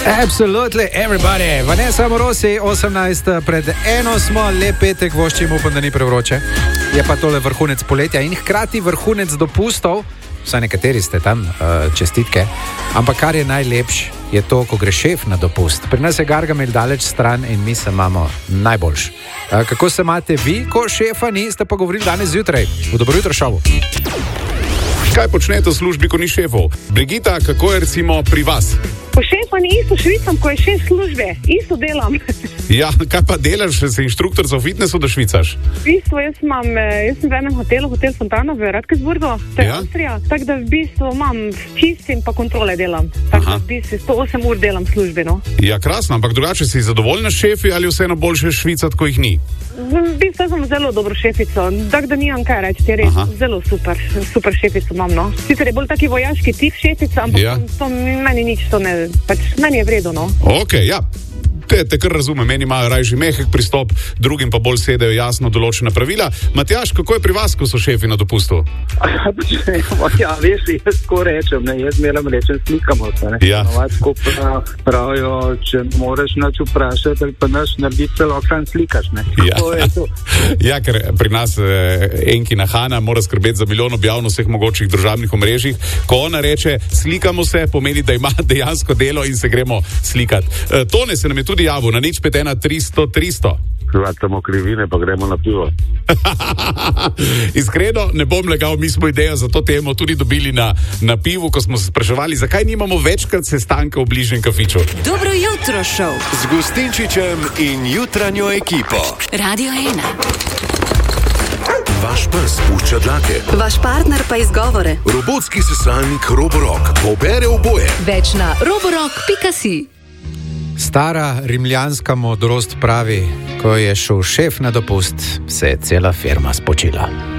Absolutely everybody. Vanessa Morosi, 18 pred 1 smo, lep petek voščim, upam, da ni prevroče. Je pa tole vrhunec poletja in hkrati vrhunec dopustov. Vsaj nekateri ste tam, čestitke. Ampak kar je najlepš, je to, ko gre šef na dopust. Pri nas je Gargamel daleč stran in mi se imamo najboljš. Kako se imate vi, ko šefa ni, ste pa govorili danes zjutraj v Dobro jutro šovu. Kaj počnete v službi, ko ni šefov? Brigita, kako je recimo pri vas? Ko šefa ni, isto švicam, ko je šef službe. Isto delam. Ja, kaj pa delaš, si inštruktor za fitnessu, da švicaš? V bistvu, jaz sem v enem hotelu, Hotel Fontana v Radkersburgu, to je Avstrija. Tako da v bistvu imam čistim pa kontrole delam. Tako da v bistvu 108 ur delam v službi, no. Ja, krasno, ampak drugače si zadovoljna s šefi ali vseeno boljše švicati, ko jih ni? V bistvu sem zelo dobro šefico, tako da nimam kaj reči, je res zelo super šefico imam, no. Sicer je bolj taki vojaški tip šefica, ampak to meni nič, to ne, pač meni je vredo, no. Ok, ja. Te kar razume, meni imajo rajši mehek pristop, drugim pa bolj sedajo jasno določena pravila. Matjaž, kako je pri vas, ko so šefi na dopustu? Ja, veš, jaz tako rečem, ne, jaz meram rečem, slikamo se, ne. Ja. Novatsko pravijo, če moraš nač vprašati, ali pa naš narediti celokran slikaš, ne. Ja. Ja, ker pri nas Enkina Hana mora skrbeti za milijon objav na vseh mogočih družabnih omrežjih. Ko ona reče, slikamo se, pomeni, da ima dejansko delo in se gremo slikati. Tone se nam je tudi javil na 051 300 300. Hvatamo krivine, pa gremo na pivo. Iskreno, ne bom legal, mi smo idejo za to temo tudi dobili na pivu, ko smo se spraševali, zakaj nimamo večkrat sestanka v bližnjem kafiču. Dobro jutro šov z Gustinčičem in jutranjo ekipo. Radio 1. Vaš pes pušča dlake. Vaš partner pa izgovore. Robotski sesalnik Roborock pobere oboje. Več na roborock.si. Stara rimljanska modrost pravi, ko je šel šef na dopust, se je cela firma spočila.